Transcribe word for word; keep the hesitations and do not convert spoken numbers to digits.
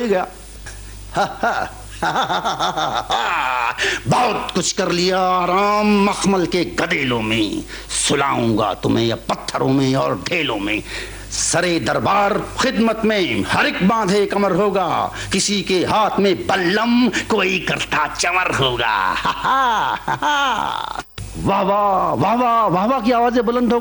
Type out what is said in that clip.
ही गया। बहुत कुछ कर लिया आराम मखमल के गदेलों में, सुलाऊंगा तुम्हें या पत्थरों में और ढेलों में। सरे दरबार खिदमत में हर एक बांधे कमर होगा, किसी के हाथ में बल्लम कोई करता चमर होगा। वाह वाह वाह वाह वाह वाह की आवाजें बुलंद हो